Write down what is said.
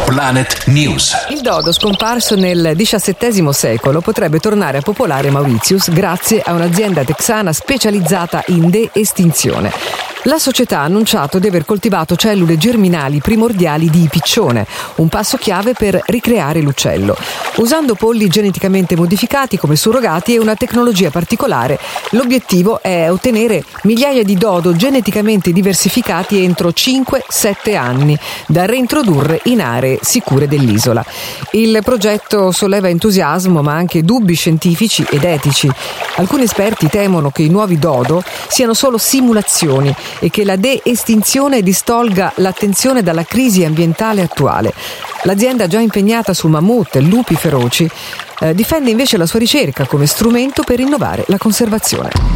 Planet News. Il dodo, scomparso nel XVII secolo, potrebbe tornare a popolare Mauritius grazie a un'azienda texana specializzata in de-estinzione. La società ha annunciato di aver coltivato cellule germinali primordiali di piccione, un passo chiave per ricreare l'uccello. Usando polli geneticamente modificati come surrogati e una tecnologia particolare, l'obiettivo è ottenere migliaia di dodo geneticamente diversificati entro 5-7 anni, da reintrodurre in aree sicure dell'isola. Il progetto solleva entusiasmo ma anche dubbi scientifici ed etici. Alcuni esperti temono che i nuovi dodo siano solo simulazioni e che la de-estinzione distolga l'attenzione dalla crisi ambientale attuale. L'azienda, già impegnata su mammut e lupi feroci, difende invece la sua ricerca come strumento per innovare la conservazione.